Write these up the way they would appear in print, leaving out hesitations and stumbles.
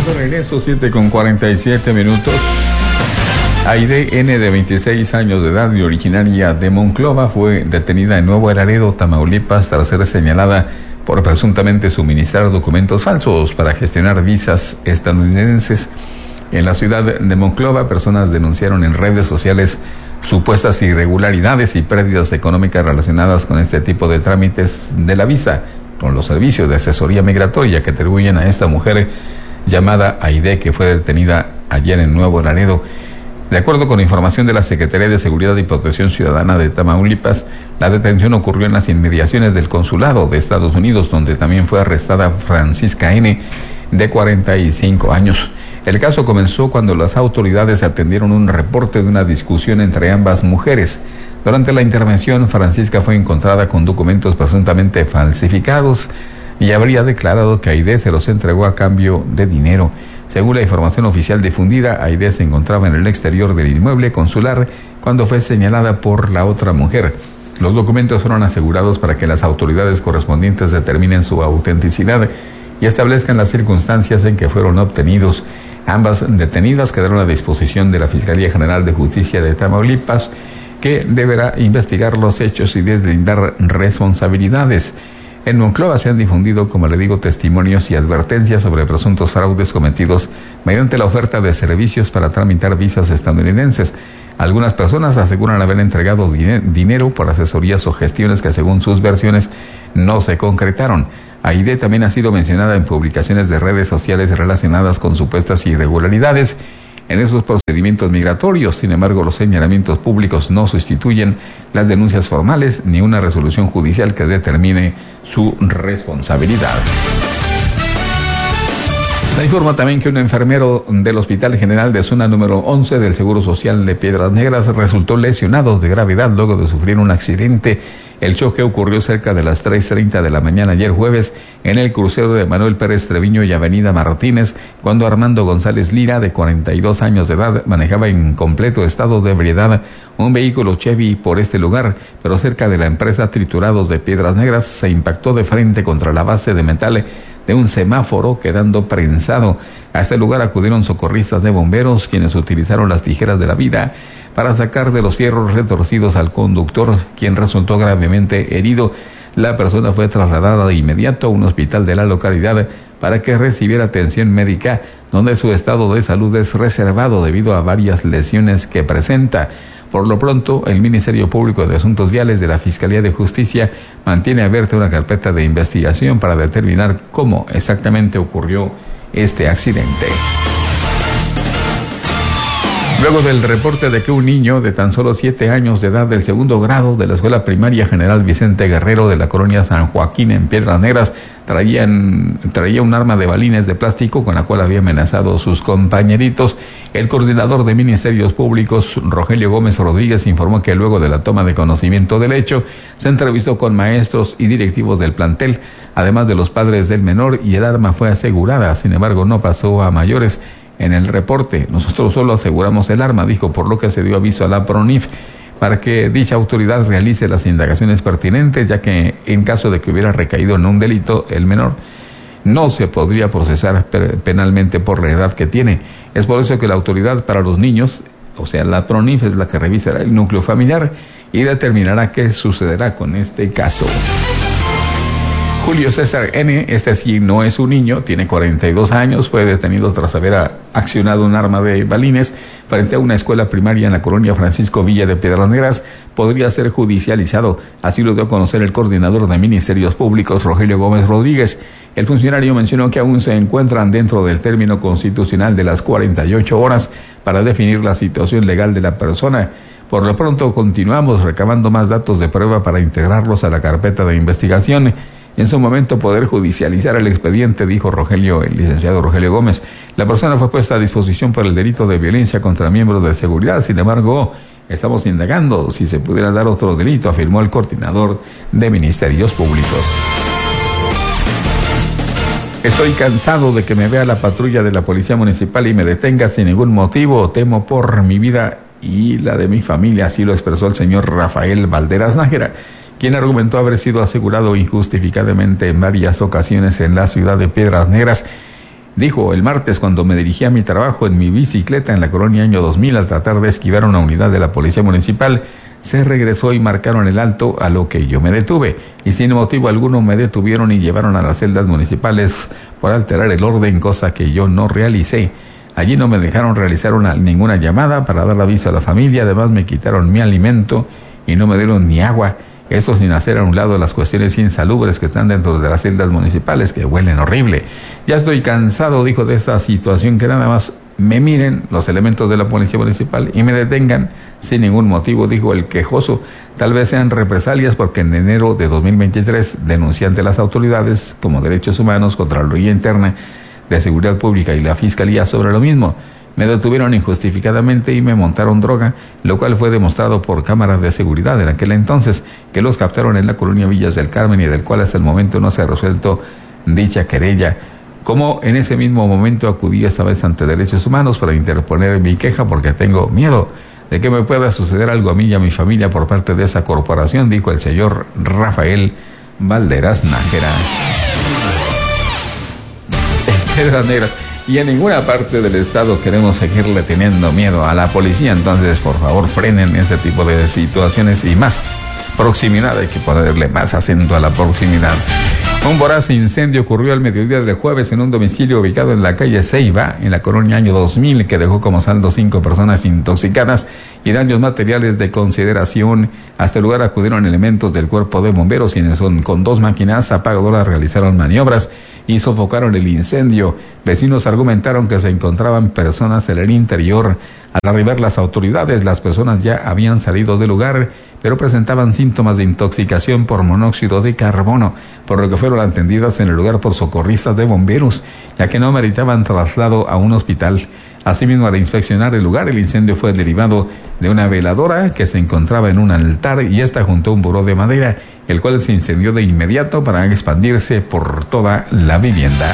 De regreso, 7:47. Aide N, de 26 años de edad y originaria de Monclova, fue detenida en Nuevo Laredo, Tamaulipas, tras ser señalada por presuntamente suministrar documentos falsos para gestionar visas estadounidenses. En la ciudad de Monclova, personas denunciaron en redes sociales supuestas irregularidades y pérdidas económicas relacionadas con este tipo de trámites de la visa, con los servicios de asesoría migratoria que atribuyen a esta mujer llamada Aide, que fue detenida ayer en Nuevo Laredo. De acuerdo con información de la Secretaría de Seguridad y Protección Ciudadana de Tamaulipas, la detención ocurrió en las inmediaciones del Consulado de Estados Unidos, donde también fue arrestada Francisca N, de 45 años. El caso comenzó cuando las autoridades atendieron un reporte de una discusión entre ambas mujeres. Durante la intervención, Francisca fue encontrada con documentos presuntamente falsificados y habría declarado que Aide se los entregó a cambio de dinero. Según la información oficial difundida, Aide se encontraba en el exterior del inmueble consular cuando fue señalada por la otra mujer. Los documentos fueron asegurados para que las autoridades correspondientes determinen su autenticidad y establezcan las circunstancias en que fueron obtenidos. Ambas detenidas quedaron a disposición de la Fiscalía General de Justicia de Tamaulipas, que deberá investigar los hechos y deslindar responsabilidades. En Monclova se han difundido, como le digo, testimonios y advertencias sobre presuntos fraudes cometidos mediante la oferta de servicios para tramitar visas estadounidenses. Algunas personas aseguran haber entregado dinero por asesorías o gestiones que, según sus versiones, no se concretaron. Aide también ha sido mencionada en publicaciones de redes sociales relacionadas con supuestas irregularidades en esos procedimientos migratorios. Sin embargo, los señalamientos públicos no sustituyen las denuncias formales ni una resolución judicial que determine su responsabilidad. Le informo también que un enfermero del Hospital General de Zona número 11 del Seguro Social de Piedras Negras resultó lesionado de gravedad luego de sufrir un accidente. El choque ocurrió cerca de las 3:30 de la mañana ayer jueves en el crucero de Manuel Pérez Treviño y Avenida Martínez, cuando Armando González Lira, de 42 años de edad, manejaba en completo estado de ebriedad un vehículo Chevy por este lugar, pero cerca de la empresa Triturados de Piedras Negras se impactó de frente contra la base de metal de un semáforo, quedando prensado. A este lugar acudieron socorristas de bomberos, quienes utilizaron las tijeras de la vida para sacar de los fierros retorcidos al conductor, quien resultó gravemente herido. La persona fue trasladada de inmediato a un hospital de la localidad para que recibiera atención médica, donde su estado de salud es reservado debido a varias lesiones que presenta. Por lo pronto, el Ministerio Público de Asuntos Viales de la Fiscalía de Justicia mantiene abierta una carpeta de investigación para determinar cómo exactamente ocurrió este accidente. Luego del reporte de que un niño de tan solo 7 años de edad del segundo grado de la Escuela Primaria General Vicente Guerrero de la colonia San Joaquín en Piedras Negras traía un arma de balines de plástico con la cual había amenazado a sus compañeritos, el coordinador de Ministerios Públicos, Rogelio Gómez Rodríguez, informó que luego de la toma de conocimiento del hecho, se entrevistó con maestros y directivos del plantel, además de los padres del menor, y el arma fue asegurada. Sin embargo, no pasó a mayores. En el reporte, nosotros solo aseguramos el arma, dijo, por lo que se dio aviso a la PRONIF para que dicha autoridad realice las indagaciones pertinentes, ya que en caso de que hubiera recaído en un delito, el menor no se podría procesar penalmente por la edad que tiene. Es por eso que la autoridad para los niños, o sea, la PRONIF, es la que revisará el núcleo familiar y determinará qué sucederá con este caso. Julio César N., este sí no es un niño, tiene 42 años, fue detenido tras haber accionado un arma de balines frente a una escuela primaria en la colonia Francisco Villa de Piedras Negras. Podría ser judicializado, así lo dio a conocer el coordinador de Ministerios Públicos, Rogelio Gómez Rodríguez. El funcionario mencionó que aún se encuentran dentro del término constitucional de las 48 horas para definir la situación legal de la persona. Por lo pronto continuamos recabando más datos de prueba para integrarlos a la carpeta de investigación y en su momento poder judicializar el expediente, dijo el licenciado Rogelio Gómez. La persona fue puesta a disposición por el delito de violencia contra miembros de seguridad. Sin embargo, estamos indagando si se pudiera dar otro delito, afirmó el coordinador de Ministerios Públicos. Estoy cansado de que me vea la patrulla de la Policía Municipal y me detenga sin ningún motivo. Temo por mi vida y la de mi familia, así lo expresó el señor Rafael Valderas Nájera, quien argumentó haber sido asegurado injustificadamente en varias ocasiones en la ciudad de Piedras Negras. Dijo: el martes, cuando me dirigía a mi trabajo en mi bicicleta en la colonia Año 2000 al tratar de esquivar una unidad de la policía municipal, se regresó y marcaron el alto, a lo que yo me detuve, y sin motivo alguno me detuvieron y llevaron a las celdas municipales por alterar el orden, cosa que yo no realicé. Allí no me dejaron realizar ninguna llamada para dar aviso a la familia, además me quitaron mi alimento y no me dieron ni agua. Esto sin hacer a un lado las cuestiones insalubres que están dentro de las celdas municipales, que huelen horrible. Ya estoy cansado, dijo, de esta situación, que nada más me miren los elementos de la policía municipal y me detengan sin ningún motivo, dijo el quejoso. Tal vez sean represalias porque en enero de 2023 denuncié ante las autoridades como Derechos Humanos, Contraloría Interna de Seguridad Pública y la Fiscalía sobre lo mismo. Me detuvieron injustificadamente y me montaron droga, lo cual fue demostrado por cámaras de seguridad en aquel entonces, que los captaron en la colonia Villas del Carmen y del cual hasta el momento no se ha resuelto dicha querella. Como en ese mismo momento acudí esta vez ante Derechos Humanos para interponer mi queja porque tengo miedo de que me pueda suceder algo a mí y a mi familia por parte de esa corporación, dijo el señor Rafael Valderas Nájera. Piedras Negras. Y en ninguna parte del estado queremos seguirle teniendo miedo a la policía, entonces por favor frenen ese tipo de situaciones y más proximidad, hay que ponerle más acento a la proximidad. Un voraz incendio ocurrió al mediodía del jueves en un domicilio ubicado en la calle Ceiba, en la colonia Año 2000, que dejó como saldo 5 personas intoxicadas y daños materiales de consideración. Hasta el lugar acudieron elementos del cuerpo de bomberos, quienes con 2 máquinas apagadoras realizaron maniobras y sofocaron el incendio. Vecinos argumentaron que se encontraban personas en el interior. Al arribar las autoridades, las personas ya habían salido del lugar, pero presentaban síntomas de intoxicación por monóxido de carbono, por lo que fueron atendidas en el lugar por socorristas de bomberos, ya que no meritaban traslado a un hospital. Asimismo, al inspeccionar el lugar, el incendio fue derivado de una veladora que se encontraba en un altar y esta junto a un buró de madera, el cual se incendió de inmediato para expandirse por toda la vivienda.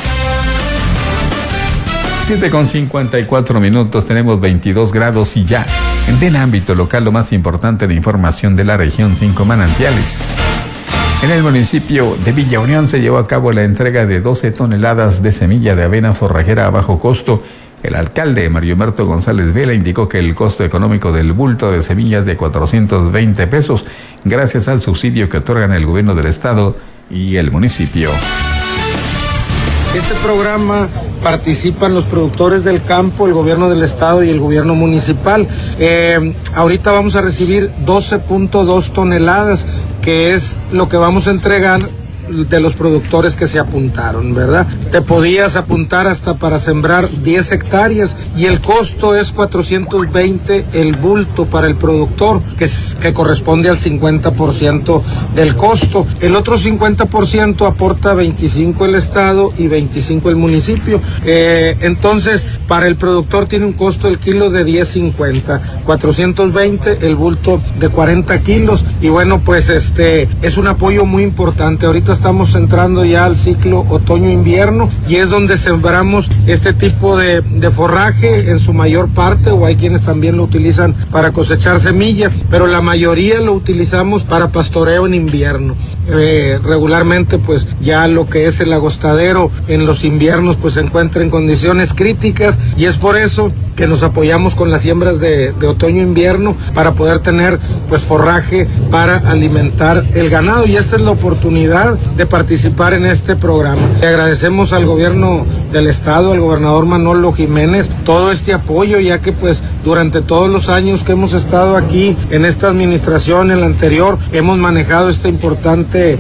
7:54, tenemos 22 grados y ya. Del ámbito local, lo más importante de información de la región 5 Manantiales. En el municipio de Villa Unión se llevó a cabo la entrega de 12 toneladas de semilla de avena forrajera a bajo costo. El alcalde Mario Humberto González Vela indicó que el costo económico del bulto de semillas de 420 pesos, gracias al subsidio que otorgan el gobierno del estado y el municipio. Este programa participan los productores del campo, el gobierno del estado y el gobierno municipal. Ahorita vamos a recibir 12.2 toneladas, que es lo que vamos a entregar de los productores que se apuntaron, ¿verdad? Te podías apuntar hasta para sembrar 10 hectáreas y el costo es 420 el bulto para el productor, que corresponde al 50% del costo. El otro 50% aporta 25 el estado y 25 el municipio. Entonces, para el productor tiene un costo el kilo de 10.50, 420 el bulto de 40 kilos y bueno, pues es un apoyo muy importante. Ahorita estamos entrando ya al ciclo otoño-invierno y es donde sembramos este tipo de forraje en su mayor parte, o hay quienes también lo utilizan para cosechar semilla, pero la mayoría lo utilizamos para pastoreo en invierno. Regularmente pues ya lo que es el agostadero en los inviernos pues se encuentra en condiciones críticas y es por eso que nos apoyamos con las siembras de otoño-invierno para poder tener pues forraje para alimentar el ganado, y esta es la oportunidad de participar en este programa. Le agradecemos al gobierno del estado, al gobernador Manolo Jiménez, todo este apoyo, ya que pues durante todos los años que hemos estado aquí en esta administración, en la anterior, hemos manejado este importante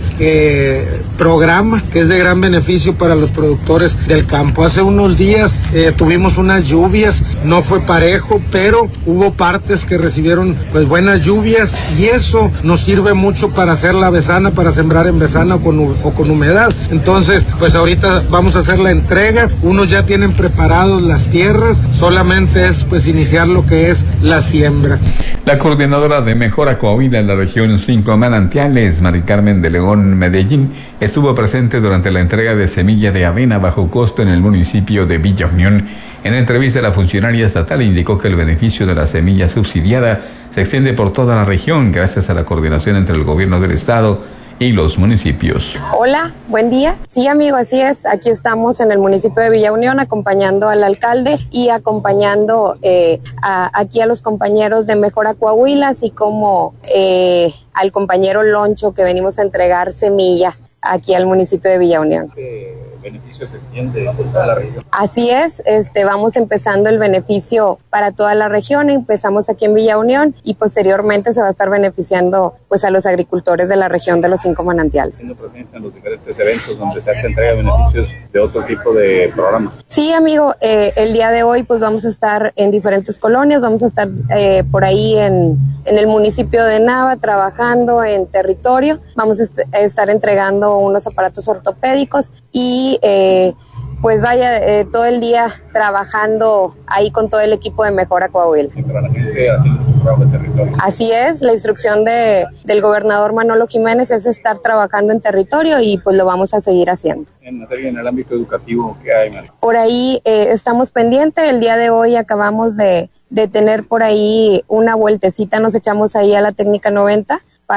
programa que es de gran beneficio para los productores del campo. Hace unos días tuvimos unas lluvias, no fue parejo, pero hubo partes que recibieron pues buenas lluvias y eso nos sirve mucho para hacer la besana, para sembrar en besana o con humedad. Entonces pues ahorita vamos a hacer la entrega, unos ya tienen preparados las tierras, solamente es pues iniciar lo que es la siembra. La coordinadora de Mejora COVID en la región 5 Manantiales, Mari Carmen de León Medellín, estuvo presente durante la entrega de semilla de avena bajo costo en el municipio de Villa Unión. En entrevista, la funcionaria estatal indicó que el beneficio de la semilla subsidiada se extiende por toda la región gracias a la coordinación entre el gobierno del estado y los municipios. Hola, buen día. Sí, amigo, así es. Aquí estamos en el municipio de Villa Unión acompañando al alcalde y acompañando aquí a los compañeros de Mejora Coahuila, así como al compañero Loncho, que venimos a entregar semilla aquí al municipio de Villa Unión. ¿Qué beneficio se extiende a toda la región? Así es, vamos empezando el beneficio para toda la región, empezamos aquí en Villa Unión y posteriormente se va a estar beneficiando pues a los agricultores de la región de los 5 manantiales. ¿Tiene presencia en los diferentes eventos donde se hace entrega de beneficios de otro tipo de programas? Sí, amigo, el día de hoy pues vamos a estar en diferentes colonias, vamos a estar por ahí en el municipio de Nava trabajando en territorio, vamos a estar entregando unos aparatos ortopédicos y pues vaya, todo el día trabajando ahí con todo el equipo de Mejora Coahuila. Y para la gente haciendo mucho trabajo de territorio. Así es, la instrucción del gobernador Manolo Jiménez es estar trabajando en territorio y pues lo vamos a seguir haciendo. En el ámbito educativo, ¿qué hay, María? Por ahí estamos pendientes, el día de hoy acabamos de tener por ahí una vueltecita, nos echamos ahí a la técnica 90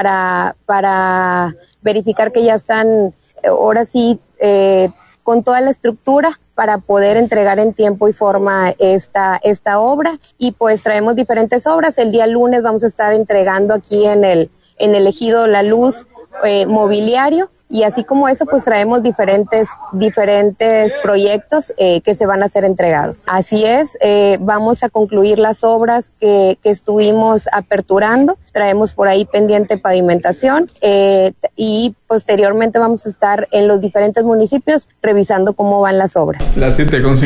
para verificar que ya están, ahora sí, con toda la estructura para poder entregar en tiempo y forma esta obra, y pues traemos diferentes obras. El día lunes vamos a estar entregando aquí en el ejido La Luz mobiliario, y así como eso pues traemos diferentes proyectos que se van a ser entregados. Así es, vamos a concluir las obras que estuvimos aperturando, traemos por ahí pendiente pavimentación y posteriormente vamos a estar en los diferentes municipios revisando cómo van las obras. Las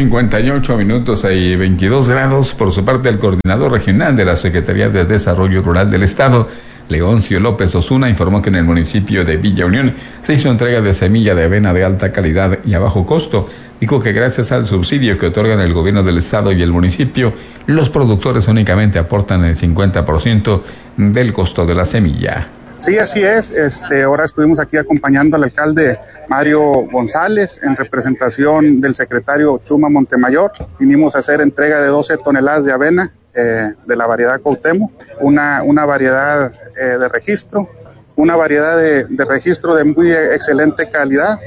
7:58 y 22 grados. Por su parte, el coordinador regional de la Secretaría de Desarrollo Rural del Estado, Leoncio López Osuna, informó que en el municipio de Villa Unión se hizo entrega de semilla de avena de alta calidad y a bajo costo. Dijo que gracias al subsidio que otorgan el gobierno del estado y el municipio, los productores únicamente aportan el 50% del costo de la semilla. Sí, así es. Ahora estuvimos aquí acompañando al alcalde Mario González en representación del secretario Chuma Montemayor. Vinimos a hacer entrega de 12 toneladas de avena de la variedad Cuauhtémoc, una variedad de registro, una variedad de registro de muy excelente calidad,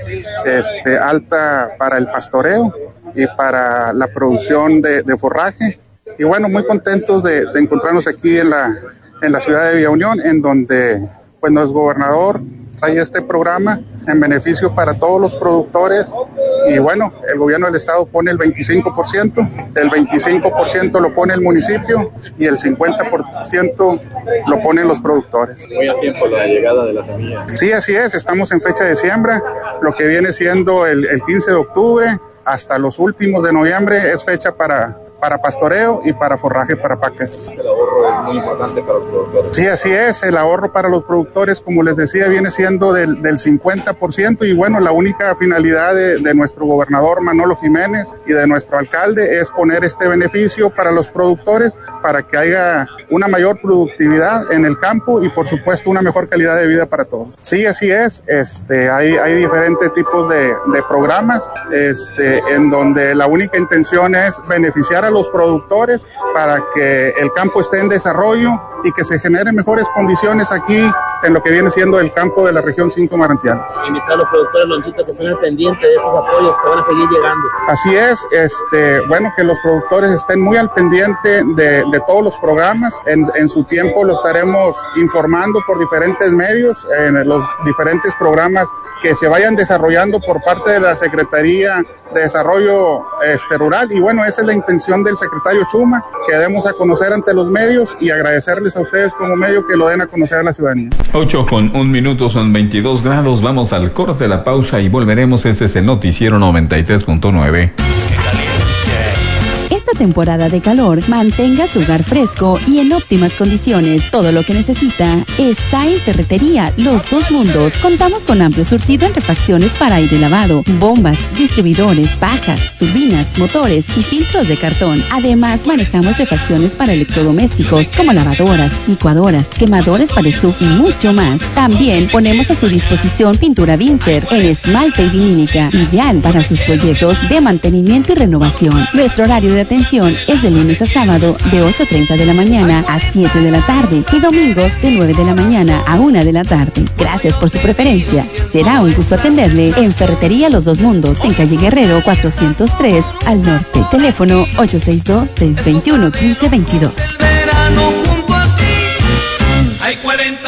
alta para el pastoreo y para la producción de forraje. Y bueno, muy contentos de encontrarnos aquí en la ciudad de Villa Unión, en donde pues nuestro gobernador trae este programa en beneficio para todos los productores, y bueno, el gobierno del estado pone el 25%, el 25% lo pone el municipio y el 50% lo ponen los productores. Muy a tiempo la llegada de la semilla. Sí, así es, estamos en fecha de siembra, lo que viene siendo el 15 de octubre hasta los últimos de noviembre es fecha para pastoreo y para forraje para paques. El ahorro es muy importante para los productores. Sí, así es, el ahorro para los productores, como les decía, viene siendo del 50%, y bueno, la única finalidad de nuestro gobernador Manolo Jiménez y de nuestro alcalde es poner este beneficio para los productores para que haya una mayor productividad en el campo y por supuesto una mejor calidad de vida para todos. Sí, así es, hay diferentes tipos de programas en donde la única intención es beneficiar a los productores para que el campo esté en desarrollo y que se generen mejores condiciones aquí en lo que viene siendo el campo de la región 5 manantiales. Invitar a los productores, Lonchito, que estén al pendiente de estos apoyos que van a seguir llegando. Así es, bueno, que los productores estén muy al pendiente de todos los programas. En su tiempo lo estaremos informando por diferentes medios, en los diferentes programas que se vayan desarrollando por parte de la Secretaría de Desarrollo Rural, y bueno, esa es la intención del secretario Chuma, que demos a conocer ante los medios y agradecerles a ustedes como medio que lo den a conocer a la ciudadanía. 8:01, son 22 grados, vamos al corte de la pausa y volveremos. Este es el Noticiero 93.9. Esta temporada de calor, mantenga su hogar fresco y en óptimas condiciones. Todo lo que necesita está en Ferretería Los Dos Mundos. Contamos con amplio surtido en refacciones para aire lavado, bombas, distribuidores, pajas, turbinas, motores y filtros de cartón. Además, manejamos refacciones para electrodomésticos como lavadoras, licuadoras, quemadores para estufa y mucho más. También ponemos a su disposición pintura Vincer en esmalte y vinílica, ideal para sus proyectos de mantenimiento y renovación. Nuestro horario de atención atención es de lunes a sábado de 8:30 de la mañana a 7 de la tarde y domingos de 9 de la mañana a 1 de la tarde. Gracias por su preferencia. Será un gusto atenderle en Ferretería Los Dos Mundos, en calle Guerrero 403 al norte. Teléfono 862-621-1522. Hay 40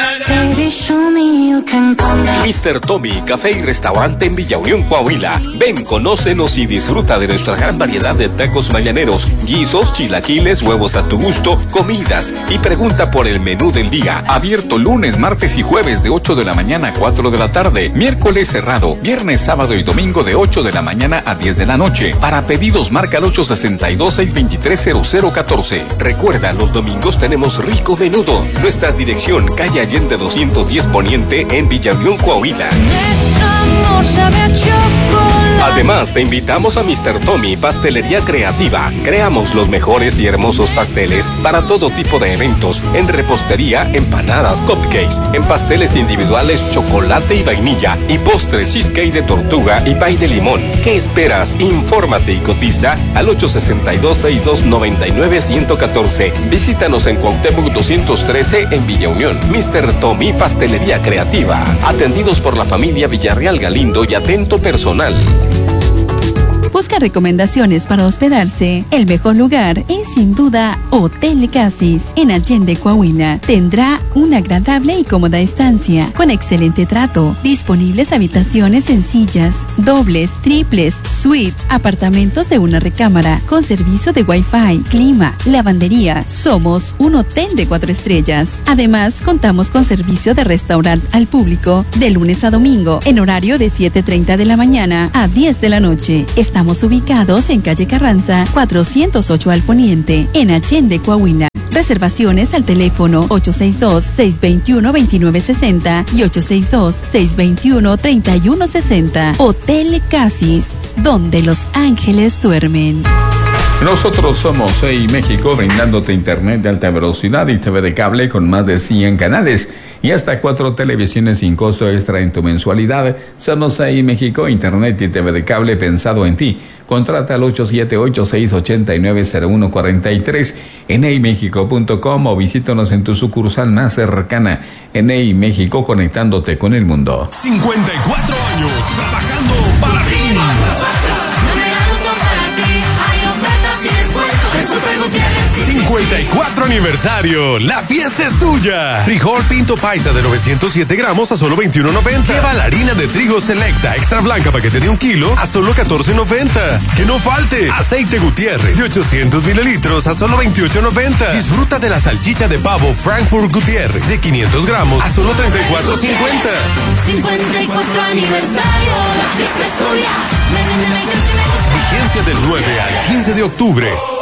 Mr. Tommy, café y restaurante en Villa Unión, Coahuila. Ven, conócenos y disfruta de nuestra gran variedad de tacos mañaneros, guisos, chilaquiles, huevos a tu gusto, comidas y pregunta por el menú del día. Abierto lunes, martes y jueves de 8 de la mañana a 4 de la tarde. Miércoles cerrado, viernes, sábado y domingo de 8 de la mañana a 10 de la noche. Para pedidos marca al 862-623-0014. Recuerda, los domingos tenemos rico menudo. Nuestra dirección, calle Allende 210 Poniente en Villa Unión, Coahuila. Además, te invitamos a Mr. Tommy, pastelería creativa. Creamos los mejores y hermosos pasteles para todo tipo de eventos, en repostería, empanadas, cupcakes, en pasteles individuales, chocolate y vainilla, y postres, cheesecake de tortuga y pay de limón. ¿Qué esperas? Infórmate y cotiza al 862-6299-114. Visítanos en Cuauhtémoc 213 en Villa Unión. Mr. Tommy, pastelería creativa. Atendidos por la familia Villarreal Galindo y atento personal. Busca recomendaciones para hospedarse. El mejor lugar es sin duda Hotel Casis en Allende, Coahuila. Tendrá una agradable y cómoda estancia con excelente trato. Disponibles habitaciones sencillas, dobles, triples, suites, apartamentos de una recámara con servicio de Wi-Fi, clima, lavandería. Somos un hotel de 4 estrellas. Además, contamos con servicio de restaurante al público de lunes a domingo en horario de 7:30 de la mañana a 10 de la noche. Estamos ubicados en calle Carranza 408 al poniente, en Allende, Coahuila. Reservaciones al teléfono 862-621-2960 y 862-621-3160. Hotel Casis, donde los ángeles duermen. Nosotros somos EI México, brindándote internet de alta velocidad y TV de cable con más de 100 canales y hasta 4 televisiones sin costo extra en tu mensualidad. Somos EI México, internet y TV de cable pensado en ti. Contrata al 878-689-0143 en eimexico.com o visítanos en tu sucursal más cercana. En EI México, conectándote con el mundo. 54 años trabajando para ti. 54 aniversario, la fiesta es tuya. Frijol pinto paisa de 907 gramos a solo $21.90. Lleva la harina de trigo selecta extra blanca paquete de 1 kilo a solo $14.90. Que no falte aceite Gutiérrez de 800 mililitros a solo $28.90. Disfruta de la salchicha de pavo Frankfurt Gutiérrez de 500 gramos a solo $34.50. 54 aniversario, la fiesta es tuya. Vigencia del 9 al 15 de octubre.